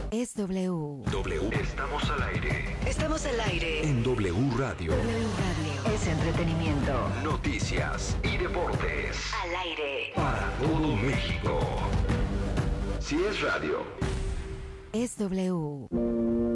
Es W. W. Estamos al aire. Estamos al aire. En W Radio. W Radio. Es entretenimiento. Noticias y deportes. Al aire. Para todo México. Si es radio. Es W.